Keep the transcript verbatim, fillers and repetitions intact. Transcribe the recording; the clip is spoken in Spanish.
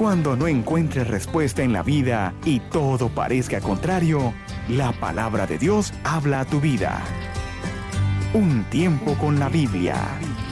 Cuando no encuentres respuesta en la vida y todo parezca contrario, la palabra de Dios habla a tu vida. Un tiempo con la Biblia.